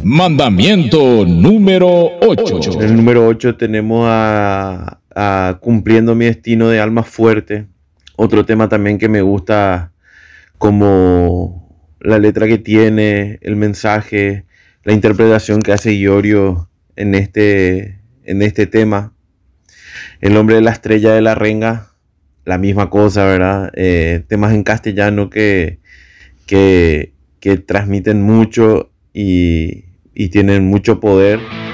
Mandamiento número 8. En el número 8 tenemos a Cumpliendo mi destino de Alma Fuerte. Otro tema también que me gusta, como la letra que tiene, el mensaje, la interpretación que hace Iorio en este tema. El hombre de la estrella de la renga, la misma cosa, ¿verdad? Temas en castellano que transmiten mucho y tienen mucho poder.